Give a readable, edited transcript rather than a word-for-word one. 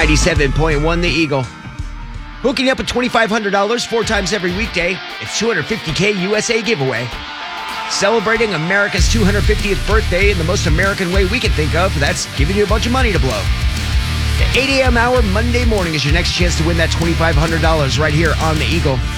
97.1 The Eagle. Hooking up with $2,500 4 times every weekday. It's $250K USA giveaway. Celebrating America's 250th birthday in the most American way we can think of. That's giving you a bunch of money to blow. The 8 a.m. hour Monday morning is your next chance to win that $2,500 right here on The Eagle.